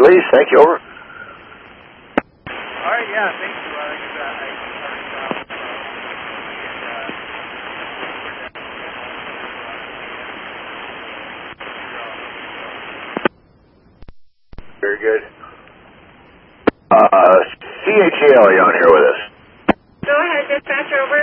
release. Thank you, over. All right, yeah, thank you. Very good. CHAL, are you on here with us? Go ahead, dispatcher, over.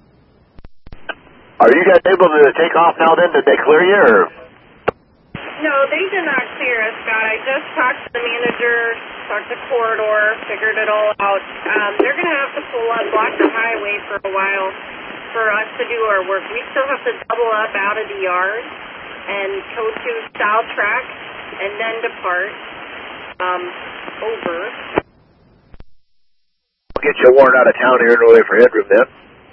Are you guys able to take off now then? Did they clear you, or? No, they did not clear us, Scott. I just talked to the manager, talked to corridor, figured it all out. They're going to have to pull up, block the highway for a while for us to do our work. We still have to double up out of the yard and go to South Track and then depart over. We'll get you a warrant out of town here and away for headroom then.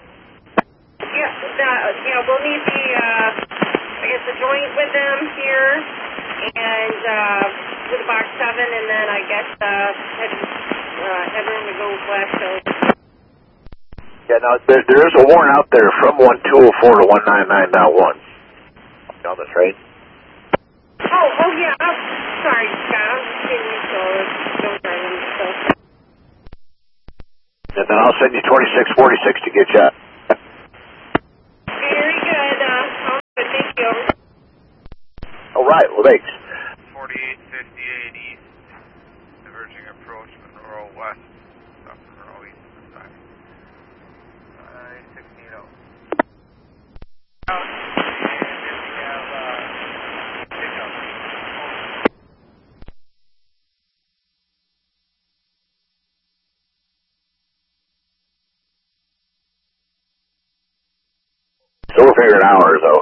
Yeah, we'll need the joint with them here, and with the box 7, and then I guess headroom to go west. So. Yeah, now there is a warrant out there from 1204 to 199.1 on the train. Oh yeah. Sorry, Scott. I'm just kidding you. So don't drive me. So. And then I'll send you 2646 to get you out. Very good. Thank you. All right. Well, thanks. 4858 east, diverging approach Monroe west, up Monroe east this time. 16-0. And then we have pickup. So we're figuring hours, though.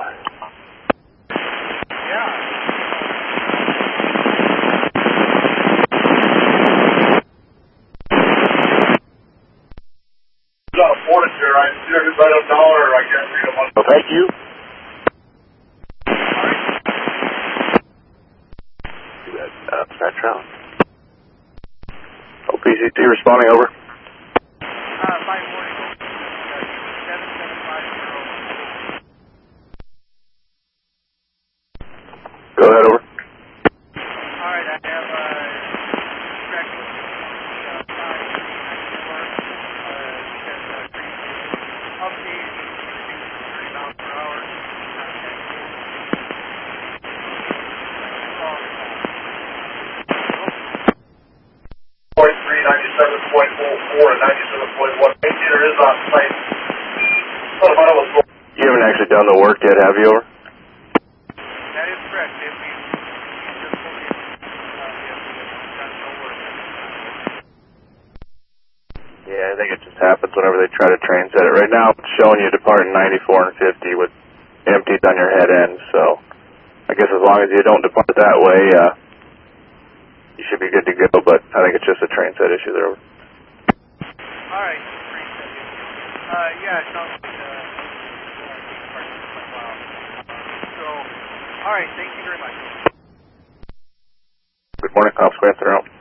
Well, thank you. That's out. OPCT responding, over. 540. 7750. Go ahead, over. All right, I have tracking update 30 miles per hour. 97.04 and 97.1. Meter is on site. You haven't actually done the work yet, have you, over? That is correct. If we just located, done no work. Yeah, I think it just happens whenever they try to train set it. Right now, it's showing you departing 94 and 50 with empties on your head end, so I guess as long as you don't depart that way, you should be good to go, but I think it's just a train set issue there. All right, train set issue. Yeah, it sounds like so, all right, thank you very much. Good morning, Cops. Go after out.